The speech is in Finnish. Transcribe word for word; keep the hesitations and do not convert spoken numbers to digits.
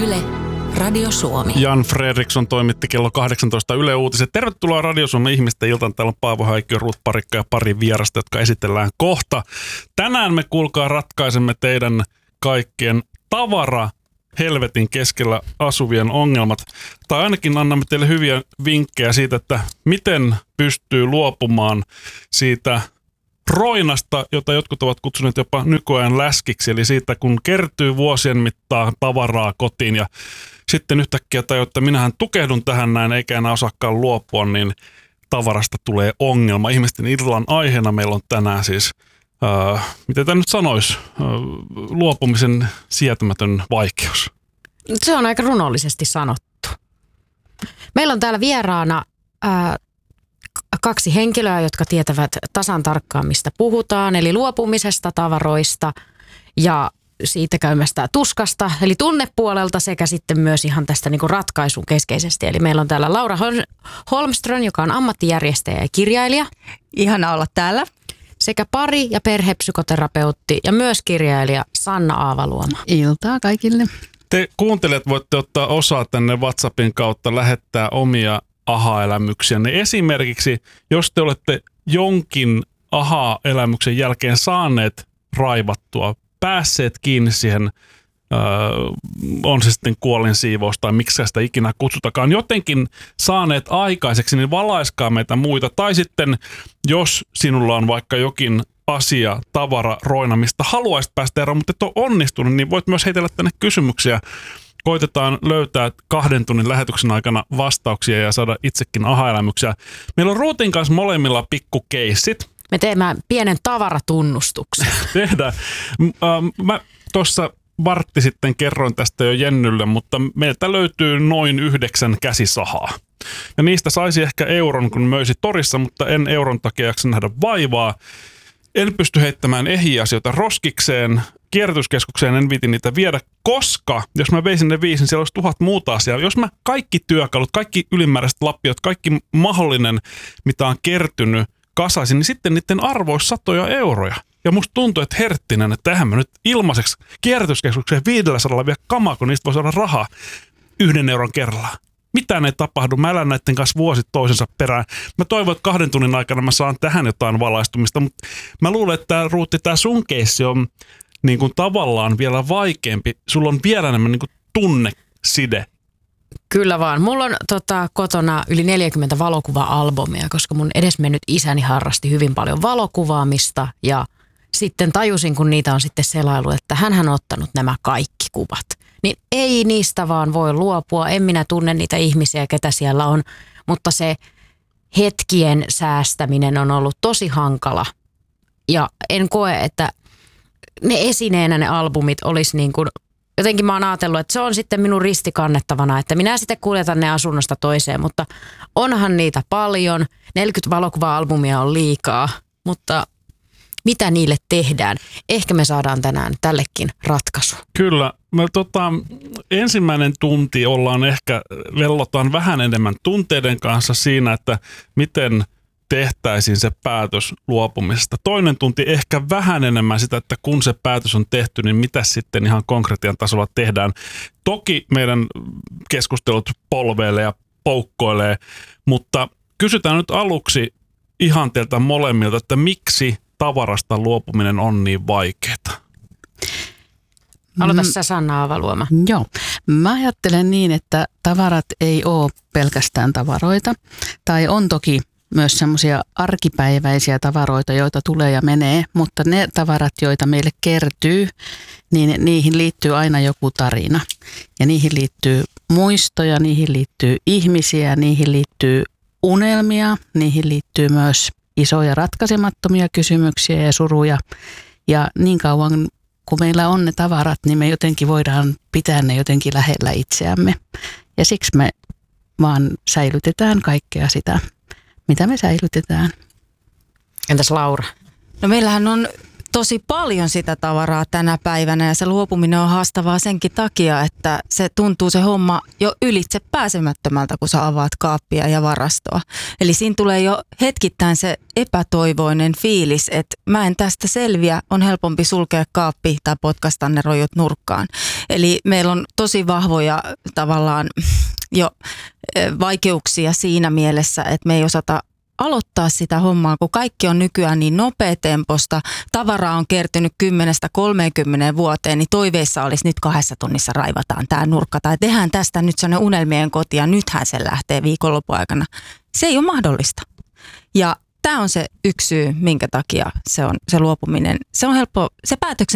Yle, Radio Suomi. Jan Fredriksson toimitti kello kahdeksantoista Yle Uutiset. Tervetuloa Radio Suomen ihmisten iltaan. Täällä on Paavo Häikkiö, Ruut Parikka ja pari vierasta, jotka esitellään kohta. Tänään me kuulkaa ratkaisemme teidän kaikkien tavara helvetin keskellä asuvien ongelmat. Tai ainakin annamme teille hyviä vinkkejä siitä, että miten pystyy luopumaan siitä roinasta, jota jotkut ovat kutsuneet jopa nykyajan läskiksi, eli siitä kun kertyy vuosien mittaan tavaraa kotiin ja sitten yhtäkkiä tajuu, että minähän tukehdun tähän näin eikä enää osaakaan luopua, niin tavarasta tulee ongelma. Ihmisten illan aiheena meillä on tänään siis, äh, miten tämä nyt sanoisi, äh, luopumisen sietämätön vaikeus. Se on aika runollisesti sanottu. Meillä on täällä vieraana äh, kaksi henkilöä, jotka tietävät tasan tarkkaan, mistä puhutaan, eli luopumisesta, tavaroista ja siitä käymästä tuskasta, eli tunnepuolelta sekä sitten myös ihan tästä niin kuin ratkaisun keskeisesti. Eli meillä on täällä Laura Holmström, joka on ammattijärjestäjä ja kirjailija. Ihana olla täällä. Sekä pari- ja perhepsykoterapeutti ja myös kirjailija Sanna Aavaluoma. Iltaa kaikille. Te kuuntelijat voitte ottaa osaa tänne WhatsAppin kautta, lähettää omia aha-elämyksiä. Esimerkiksi, jos te olette jonkin aha-elämyksen jälkeen saaneet raivattua, päässeet kiinni siihen, öö, on se sitten kuolinsiivous tai miksi sitä ikinä kutsutakaan, jotenkin saaneet aikaiseksi, niin valaiskaa meitä muita. Tai sitten, jos sinulla on vaikka jokin asia, tavara, roina, mistä haluaisit päästä eroon, mutta et ole onnistunut, niin voit myös heitellä tänne kysymyksiä. Koitetaan löytää kahden tunnin lähetyksen aikana vastauksia ja saada itsekin aha-elämyksiä. Meillä on Ruutin kanssa molemmilla pikkukeissit. Me teemme pienen tavaratunnustuksen. Tehdään. Mä tuossa vartti sitten kerroin tästä jo Jennylle, mutta meiltä löytyy noin yhdeksän käsisahaa. Ja niistä saisi ehkä euron, kun möisi torissa, mutta en euron takia jaksa nähdä vaivaa. En pysty heittämään ehjiasioita roskikseen. Kierrätyskeskukseen en viitin niitä viedä, koska jos mä veisin ne viisi, niin siellä olisi tuhat muuta asiaa. Jos mä kaikki työkalut, kaikki ylimääräiset lappiot, kaikki mahdollinen, mitä on kertynyt, kasaisin, niin sitten niiden arvo olisi satoja euroja. Ja musta tuntuu, että herttinen, että tähän mä nyt ilmaiseksi kierrätyskeskukseen viidelläsadalla vielä kamaa, kun niistä voi saada rahaa yhden euron kerrallaan. Mitään ei tapahdu. Mä elän näiden kanssa vuosit toisensa perään. Mä toivon, että kahden tunnin aikana mä saan tähän jotain valaistumista, mutta mä luulen, että tämä Ruutti, tämä sun keissi on niin kuin tavallaan vielä vaikeampi. Sulla on vielä enemmän niin kuin tunneside. Kyllä vaan. Mulla on tota, kotona yli neljäkymmentä valokuva-albumia, koska mun edesmennyt isäni harrasti hyvin paljon valokuvaamista ja sitten tajusin, kun niitä on sitten selailu, että hänhän on ottanut nämä kaikki kuvat. Niin ei niistä vaan voi luopua. En minä tunne niitä ihmisiä, ketä siellä on, mutta se hetkien säästäminen on ollut tosi hankala. Ja en koe, että ne esineenä ne albumit olisi niin kuin, jotenkin mä oon ajatellut, että se on sitten minun ristikannettavana, että minä sitten kuljetan ne asunnosta toiseen, mutta onhan niitä paljon. neljäkymmentä valokuva-albumia on liikaa, mutta mitä niille tehdään? Ehkä me saadaan tänään tällekin ratkaisu. Kyllä. Me, tota, ensimmäinen tunti ollaan ehkä, vellotaan vähän enemmän tunteiden kanssa siinä, että miten tehtäisiin se päätös luopumisesta. Toinen tunti ehkä vähän enemmän sitä, että kun se päätös on tehty, niin mitä sitten ihan konkretian tasolla tehdään. Toki meidän keskustelut polveilee ja poukkoilee, mutta kysytään nyt aluksi ihan teiltä molemmilta, että miksi tavarasta luopuminen on niin vaikeaa? Aloita sä, Sanna Aavaluoma. Joo. Mä ajattelen niin, että tavarat ei ole pelkästään tavaroita. Tai on toki myös semmoisia arkipäiväisiä tavaroita, joita tulee ja menee, mutta ne tavarat, joita meille kertyy, niin niihin liittyy aina joku tarina. Ja niihin liittyy muistoja, niihin liittyy ihmisiä, niihin liittyy unelmia, niihin liittyy myös isoja ratkaisemattomia kysymyksiä ja suruja. Ja niin kauan kun meillä on ne tavarat, niin me jotenkin voidaan pitää ne jotenkin lähellä itseämme. Ja siksi me vaan säilytetään kaikkea sitä, mitä me säilytetään. Entäs Laura? No meillähän on tosi paljon sitä tavaraa tänä päivänä ja se luopuminen on haastavaa senkin takia, että se tuntuu se homma jo ylitse pääsemättömältä, kun sä avaat kaappia ja varastoa. Eli siinä tulee jo hetkittäin se epätoivoinen fiilis, että mä en tästä selviä, on helpompi sulkea kaappi tai potkaista ne rojut nurkkaan. Eli meillä on tosi vahvoja tavallaan jo vaikeuksia siinä mielessä, että me ei osata aloittaa sitä hommaa, kun kaikki on nykyään niin nopeatemposta. Tavaraa on kertynyt kymmenestä kolmeenkymmeneen vuoteen, niin toiveissa olisi nyt kahdessa tunnissa raivataan tämä nurkka. Tai tehdään tästä nyt sellainen unelmien koti ja nythän se lähtee viikonloppuaikana. Se ei ole mahdollista. Ja tämä on se yksi syy, minkä takia se on se luopuminen. Se on helppo, se päätöksen